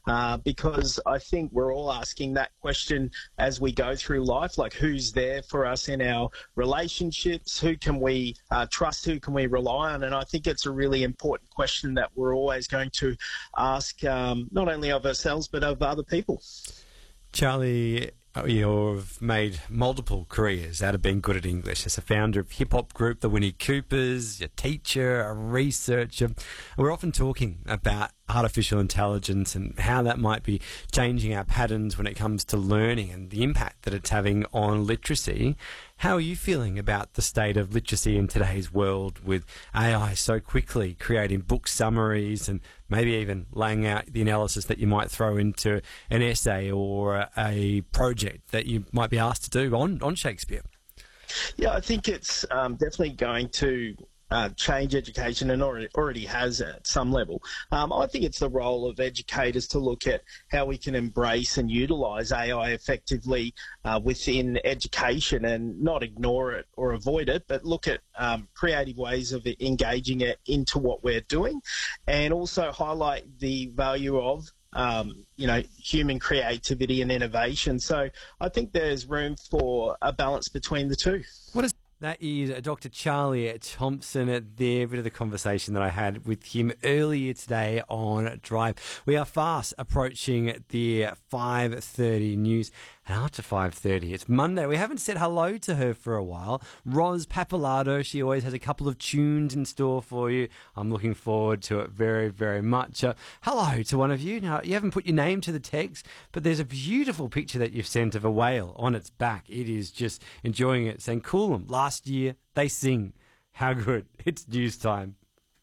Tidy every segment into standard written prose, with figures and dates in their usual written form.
because I think we're all asking that question as we go through life, like who's there for us in our relationships, who can we trust, who can we rely on? And I think it's a really important question that we're always going to ask, not only of ourselves but of other people. Charlie, you've made multiple careers out of being good at English. As a founder of hip-hop group The Winnie Coopers, a teacher, a researcher. We're often talking about artificial intelligence and how that might be changing our patterns when it comes to learning and the impact that it's having on literacy. How are you feeling about the state of literacy in today's world with AI so quickly creating book summaries and maybe even laying out the analysis that you might throw into an essay or a project that you might be asked to do on Shakespeare? Yeah, I think it's definitely going to change education and already has at some level. I think it's the role of educators to look at how we can embrace and utilise AI effectively within education and not ignore it or avoid it, but look at creative ways of engaging it into what we're doing, and also highlight the value of human creativity and innovation. So I think there's room for a balance between the two. That is Dr. Charlie Thompson at the bit of the conversation that I had with him earlier today on Drive. We are fast approaching the 5:30 news. And after 5:30, it's Monday. We haven't said hello to her for a while. Ros Pappalardo, she always has a couple of tunes in store for you. I'm looking forward to it very, very much. Hello to one of you. Now, you haven't put your name to the text, but there's a beautiful picture that you've sent of a whale on its back. It is just enjoying it, saying, Coolum, last year they sing. How good. It's news time.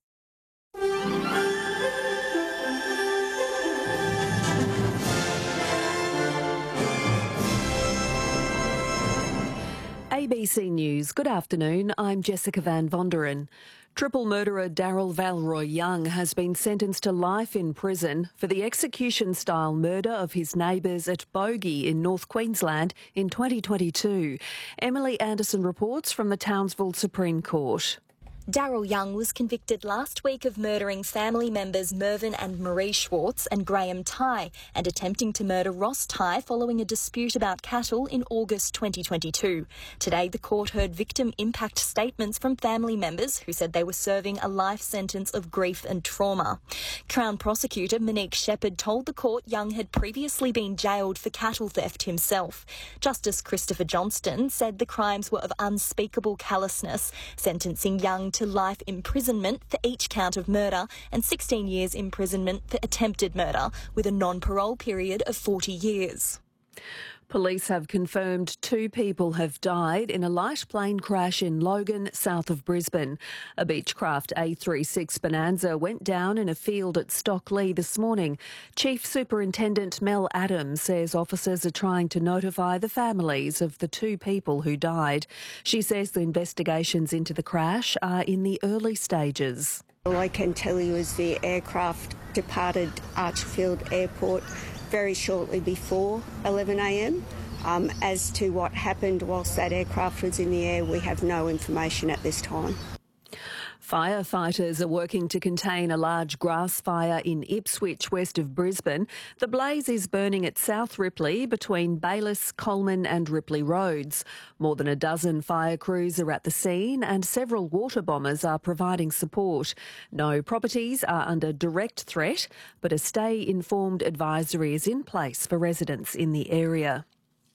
ABC News. Good afternoon. I'm Jessica Van Vonderen. Triple murderer Daryl Valroy Young has been sentenced to life in prison for the execution-style murder of his neighbours at Bogey in North Queensland in 2022. Emily Anderson reports from the Townsville Supreme Court. Daryl Young was convicted last week of murdering family members Mervyn and Marie Schwartz and Graham Tighe and attempting to murder Ross Tighe following a dispute about cattle in August 2022. Today, the court heard victim impact statements from family members who said they were serving a life sentence of grief and trauma. Crown prosecutor Monique Shepherd told the court Young had previously been jailed for cattle theft himself. Justice Christopher Johnston said the crimes were of unspeakable callousness, sentencing Young to life imprisonment for each count of murder and 16 years imprisonment for attempted murder, with a non-parole period of 40 years. Police have confirmed 2 people have died in a light plane crash in Logan, south of Brisbane. A Beechcraft A36 Bonanza went down in a field at Stockley this morning. Chief Superintendent Mel Adams says officers are trying to notify the families of the 2 people who died. She says the investigations into the crash are in the early stages. All I can tell you is the aircraft departed Archfield Airport very shortly before 11 a.m. As to what happened whilst that aircraft was in the air, we have no information at this time. Firefighters are working to contain a large grass fire in Ipswich, west of Brisbane. The blaze is burning at South Ripley between Bayliss, Coleman and Ripley Roads. More than a dozen fire crews are at the scene and several water bombers are providing support. No properties are under direct threat, but a stay-informed advisory is in place for residents in the area.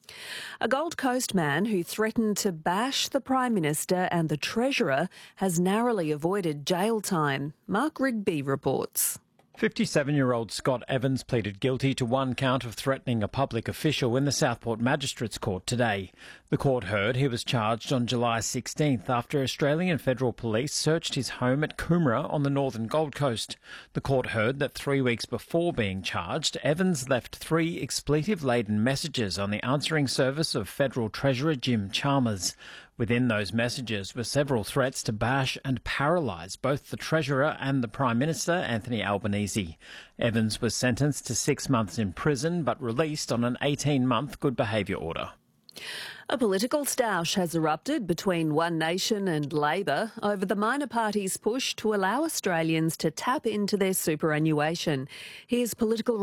A Gold Coast man who threatened to bash the Prime Minister and the Treasurer has narrowly avoided jail time. Mark Rigby reports. 57-year-old Scott Evans pleaded guilty to 1 count of threatening a public official in the Southport Magistrates Court today. The court heard he was charged on July 16th after Australian Federal Police searched his home at Coomera on the northern Gold Coast. The court heard that 3 weeks before being charged, Evans left 3 expletive-laden messages on the answering service of Federal Treasurer Jim Chalmers. Within those messages were several threats to bash and paralyse both the Treasurer and the Prime Minister, Anthony Albanese. Evans was sentenced to 6 months in prison but released on an 18-month good behaviour order. A political stoush has erupted between One Nation and Labor over the minor party's push to allow Australians to tap into their superannuation. Here's political